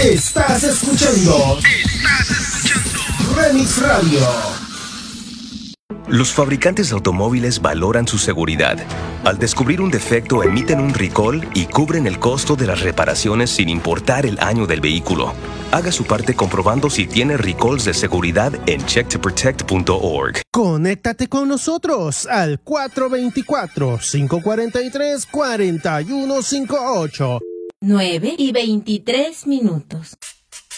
Estás escuchando Remix Radio. Los fabricantes de automóviles valoran su seguridad. Al descubrir un defecto, emiten un recall y cubren el costo de las reparaciones sin importar el año del vehículo. Haga su parte comprobando si tiene recalls de seguridad en checktoprotect.org. Conéctate con nosotros al 424-543-4158. 9:23.